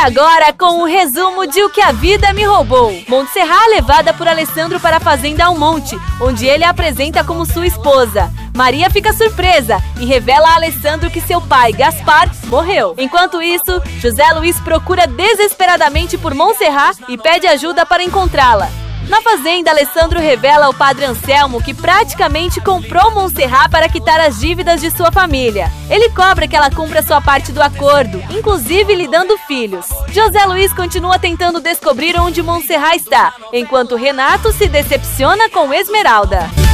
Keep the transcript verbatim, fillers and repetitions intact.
agora com um resumo de O que a Vida Me Roubou. Montserrat é levada por Alessandro para a fazenda Almonte, onde ele a apresenta como sua esposa. Maria fica surpresa e revela a Alessandro que seu pai, Gaspar, morreu. Enquanto isso, José Luiz procura desesperadamente por Montserrat e pede ajuda para encontrá-la. Na fazenda, Alessandro revela ao padre Anselmo que praticamente comprou Montserrat para quitar as dívidas de sua família. Ele cobra que ela cumpra sua parte do acordo, inclusive lhe dando filhos. José Luiz continua tentando descobrir onde Montserrat está, enquanto Renato se decepciona com Esmeralda.